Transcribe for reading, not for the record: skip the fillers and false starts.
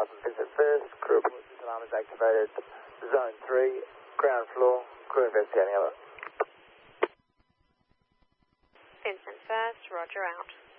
fire from Vincent First. Crew reports this alarm is activated. Zone 3, ground floor. Crew investigating, over. Vincent First, roger out.